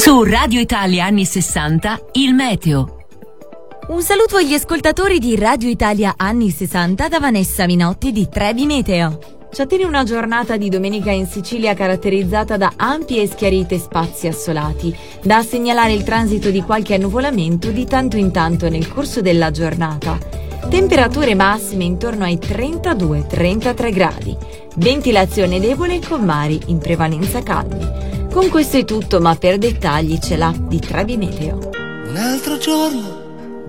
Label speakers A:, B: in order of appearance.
A: Su Radio Italia anni 60, il meteo.
B: Un saluto agli ascoltatori di Radio Italia anni 60 da Vanessa Minotti di Trebi Meteo. Ci attende una giornata di domenica in Sicilia caratterizzata da ampi e schiarite spazi assolati. Da segnalare il transito di qualche annuvolamento di tanto in tanto nel corso della giornata. Temperature massime intorno ai 32-33 gradi. Ventilazione debole con mari in prevalenza calmi. Con questo è tutto, ma per dettagli c'è l'app di Trebi Meteo.
C: Un altro giorno